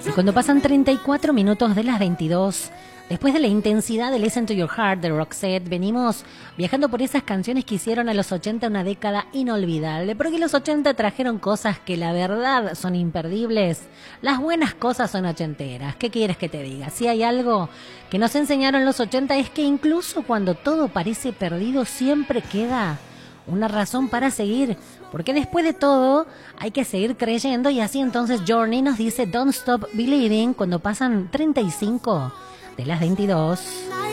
Y cuando pasan 34 minutos de las 22, después de la intensidad de Listen to Your Heart de Roxette, venimos viajando por esas canciones que hicieron a los 80 una década inolvidable, porque los 80 trajeron cosas que la verdad son imperdibles. Las buenas cosas son ochenteras. ¿Qué quieres que te diga? Si hay algo que nos enseñaron los 80 es que incluso cuando todo parece perdido, siempre queda una razón para seguir, porque después de todo hay que seguir creyendo. Y así entonces Journey nos dice Don't Stop Believing cuando pasan 35 de las 22.